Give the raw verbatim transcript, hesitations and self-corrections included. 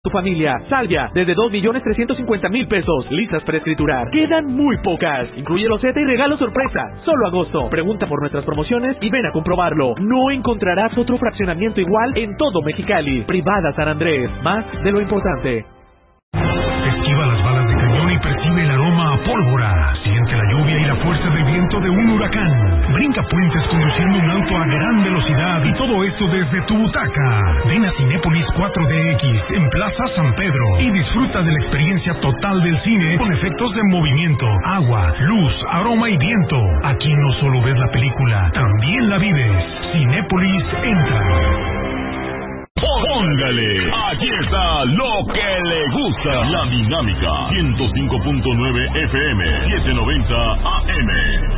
Tu familia, Salvia, desde dos millones trescientos cincuenta mil pesos, listas para escriturar. Quedan muy pocas. Incluye loseta y regalo sorpresa. Solo agosto. Pregunta por nuestras promociones y ven a comprobarlo. No encontrarás otro fraccionamiento igual en todo Mexicali. Privada San Andrés. Más de lo importante. Esquiva las balas de cañón y percibe el aroma a pólvora. Siente la lluvia y la fuerza del viento de un huracán. Brinca puentes conduciendo un auto a gran velocidad y todo eso desde tu butaca. Ven a Cinépolis cuatro D X en Plaza San Pedro y disfruta de la experiencia total del cine con efectos de movimiento, agua, luz, aroma y viento. Aquí no solo ves la película, también la vives. Cinépolis entra. Póngale, aquí está lo que le gusta. La Dinámica, ciento cinco punto nueve F M, setecientos noventa A M.